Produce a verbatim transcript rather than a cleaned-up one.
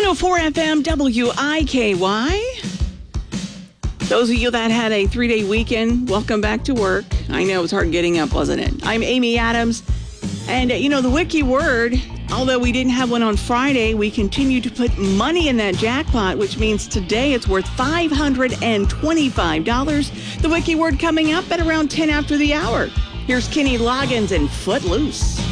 one oh four F M W I K Y. Those of you that had a three-day weekend, welcome back to work. I know it was hard getting up, wasn't it? I'm Amy Adams. And, uh, you know, the Wiki word, although we didn't have one on Friday, we continue to put money in that jackpot, which means today it's worth five hundred twenty-five dollars. The Wiki word coming up at around ten after the hour. Here's Kenny Loggins and Footloose.